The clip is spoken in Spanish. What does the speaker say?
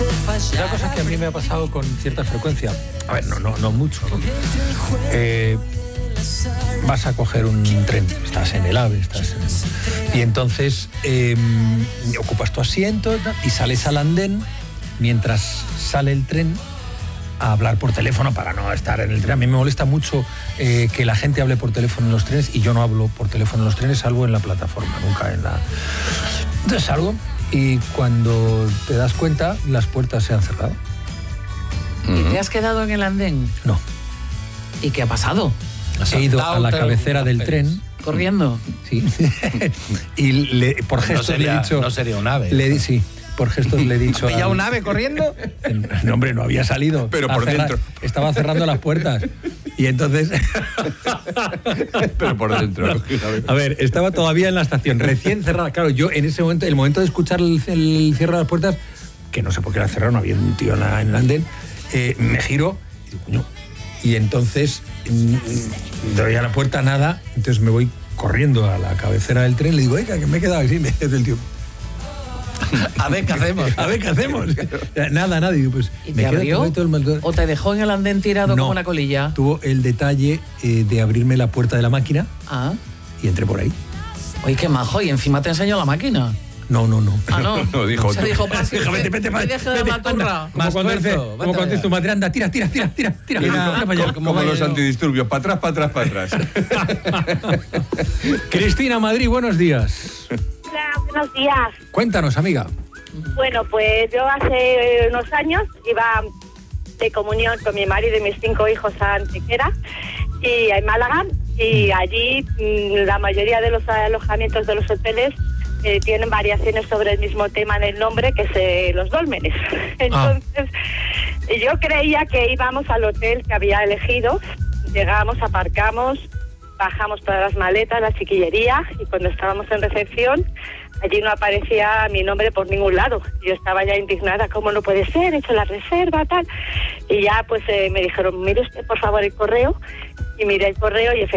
Una cosa que a mí me ha pasado con cierta frecuencia, a ver, no mucho, ¿no? Vas a coger un tren, estás en el AVE, y entonces ocupas tu asiento y sales al andén mientras sale el tren a hablar por teléfono para no estar en el tren. A mí me molesta mucho que la gente hable por teléfono en los trenes, y yo no hablo por teléfono en los trenes, salvo en la plataforma, nunca en la... Entonces salgo y cuando te das cuenta, las puertas se han cerrado. ¿Y te has quedado en el andén? No. ¿Y qué ha pasado? He ido a la cabecera del tren. ¿Corriendo? Sí. Y por gestos le he dicho... No sería un ave. Sí. Por gestos le he dicho... ¿Pillado un ave corriendo? No, hombre, no había salido. Pero por dentro. Estaba cerrando las puertas. Y entonces... Pero por dentro. A ver, estaba todavía en la estación, recién cerrada. Claro, yo en ese momento, el momento de escuchar el cierre de las puertas, que no sé por qué la cerraron, no había un tío en el andén, me giro y digo, coño. Y entonces doy a la puerta, nada, entonces me voy corriendo a la cabecera del tren, le digo, oiga, que me he quedado así, me dice el tío... A ver qué hacemos. Nada. Digo, pues, ¿y te abrió? ¿O te dejó en el andén tirado como una colilla? Tuvo el detalle de abrirme la puerta de la máquina. Y entré por ahí. Oye, qué majo, y encima te enseñó la máquina. No. Ah, no. No, dijo. Se dijo, vete, anda. Como cuando dices tu madre, anda, tira. Como los antidisturbios, para atrás. Cristina, Madrid, buenos días. Hola, buenos días. Cuéntanos, amiga. Bueno, pues yo hace unos años iba de comunión con mi marido y mis 5 hijos a Antequera, y en Málaga, y allí la mayoría de los alojamientos de los hoteles tienen variaciones sobre el mismo tema en el nombre, que es los dólmenes. Entonces, yo creía que íbamos al hotel que había elegido, llegamos, aparcamos, bajamos todas las maletas, la chiquillería, y cuando estábamos en recepción, allí no aparecía mi nombre por ningún lado. Yo estaba ya indignada, ¿cómo no puede ser? He hecho la reserva, tal. Y ya pues me dijeron, mire usted por favor el correo, y miré el correo y efectivamente